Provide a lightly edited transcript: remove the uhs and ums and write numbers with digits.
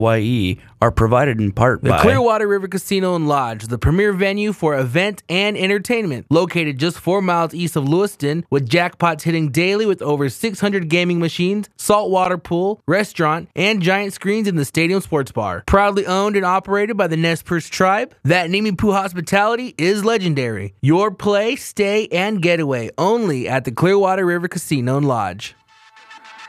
are provided in part The by Clearwater River Casino and Lodge, the premier venue for event and entertainment. Located just 4 miles east of Lewiston, with jackpots hitting daily with over 600 gaming machines, saltwater pool, restaurant, and giant screens in the stadium sports bar. Proudly owned and operated by the Nez Perce tribe, that Nimi Poo hospitality is legendary. Your play, stay, and getaway only at the Clearwater River Casino and Lodge.